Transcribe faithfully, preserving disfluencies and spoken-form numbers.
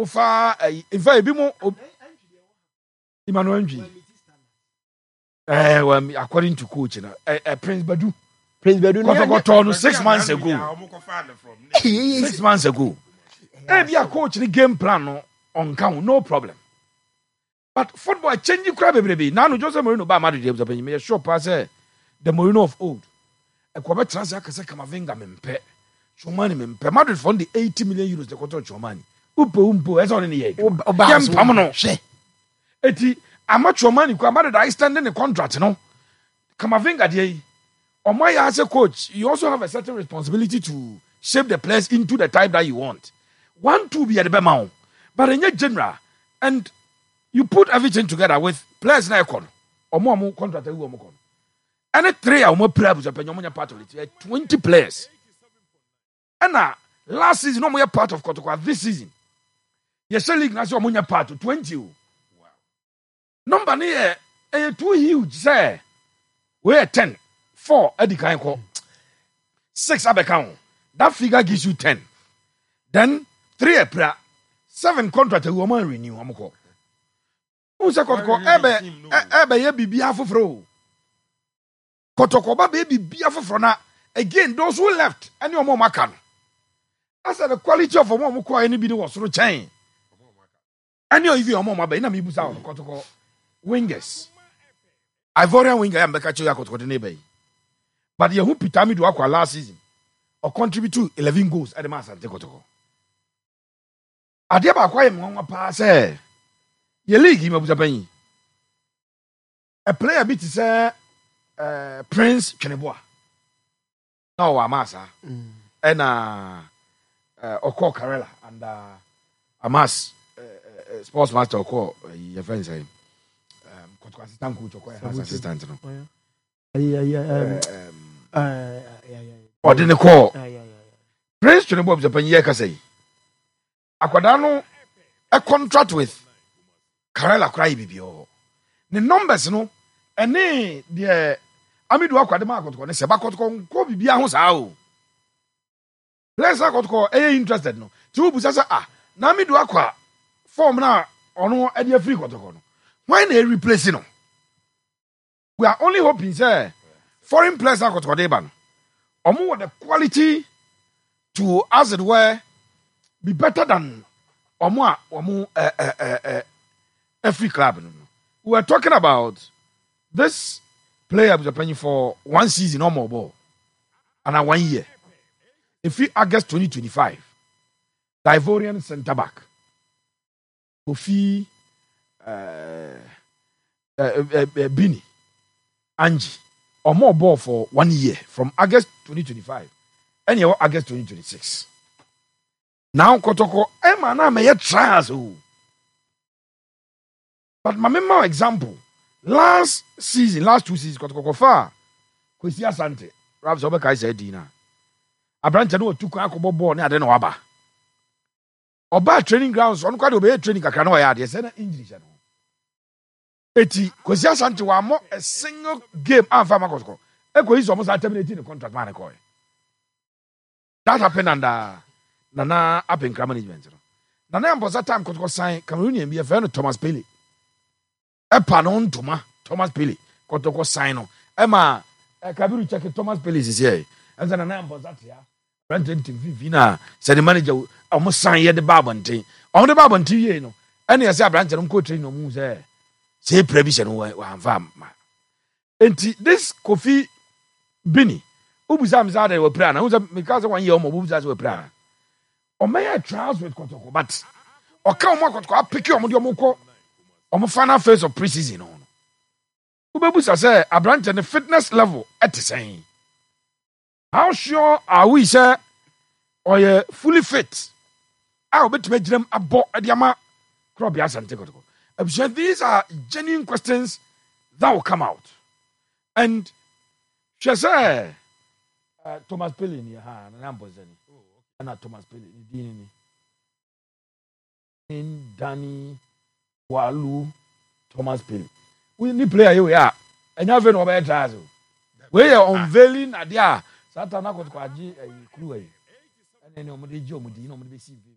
Ofa in fact ebi mo Emmanuel Ndwi. Eh well according to coach na eh Prince Badu. Prince Badu no got on six months ago. Six months ago. Eh be a coach the game plan no on count no problem. But football changing crab baby. Now no Jose Mourinho ba Madrid dey be me sure pass the Mourinho of old. E ko be transfer akase Kamavinga mempe. Chomani mempe. Madrid fund the eighty million euros the quarter Chomani. Upo umpo e so ne ye. Yam pam no hwe. Eti ama Chomani ko Madrid I stand in the contract no. Kamavinga dey. Omo ya as a coach, you also have a certain responsibility to shape the players into the type that you want. One two be at the bema. But in your general and you put everything together with players na ekon. Omo omo contract e wo omo kon. Any three omo player bu so penyo part of it. twenty players. And now last season omo part of Kotoko this season. Yes league na so omo part of twenty. Wow. Number ni e e too huge say. We are ten. Four at the kind call. Six at the count. That figure gives you ten. Then three a prayer. Seven contract a woman renew. I'm call. Who's a Kotoko? Ebe, Ebe, ye be behalf of row. Kotoko, baby, behalf of Rona. Again, those who left, and your mama can. I said the quality of a mom who anybody was through chain. And you, if your mama, but in a mibusa, Kotoko, wingers. Ivorian winger, I'm back at you, Kotoko, the neighbor. But you who Pitami do aqua last season or contribute to eleven goals at the mass and take Kotoko. Adiaba acquire Mama pass, eh? Ye league him of Japan. A player bit is uh, Prince Cheneboa. No, Amasa. And uh, uh, Oko Carella and uh, Amas, uh, uh, sports master Oko, your friend say, um, assistant coach Oko, assistant. Yeah, yeah, um, or didn't call Prince Cheneboa of Japan. Yeka say, Aquadano a contract with Carella Cry B B O. The numbers, no, and nay, the Amidu Aquadama got one, Sabakot con Kobe Biahos out. Let's not call a interested no. Two Busasa ah, Namidu Aqua form now or no idea free Cotocono. Why they replacing no? We are only hoping, sir, foreign players are got Codeban. Or more the quality to, as it were, be better than or more or more uh, uh, uh, uh, every club. We are talking about this player was playing for one season or more ball and a one year. If we August twenty twenty-five, the Ivorian centre back, Kofi uh, uh, uh, uh, Bini, Angie, or more ball for one year from August twenty twenty-five and you August twenty twenty-six. Now Kotoko, Emma, now may try so. But my member example, last season, last two seasons, Kotoko far, Kwesi Asante, Rabs Obeka said Dina. Abrante no tu kwa akobọ ball na ade na waba. Oba training grounds on kwade obey training kakra na ya de say na English no. Eti Kwesi Asante wa mo a single game anfa makotoko. E ko iso mo sa terminate the contract man ko. That happened under Nana up in management no. Nana amboza time kotoko sign Cameroonian be a friend Thomas Pele. E pa no ntoma Thomas Pele kotoko sign no. E ma Kabiru check Thomas Pele is here. And then Nana amboza tia. Brandon Vina said the manager almost signed the Babonte. On the Babonte, you know. And you say Brandon coach no moves there. Say prevision one farm. And this Kofi Bini, Ubuzam Zade were plan. I was because one year more Ubuzas were plan. Or may I trials with Kotoko, but or come Moko, pick you on your Moko or my final phase of preseason on. Ubebusa say a branch and the fitness level at the same. How sure are we, sir, or you fully fit? I'll bet to make them a boat at Yama Crobias and Tekoto. I'm sure these are genuine questions that will come out. And she said, Thomas Pele in your hand, and I'm Bozani. And not Thomas Pele, in Danny Walu, Thomas Pele. We need player here, we are, and you have no better. We are unveiling at the Satan na ko kwa ji clue eh ene ne omode ji omudi na omode be C V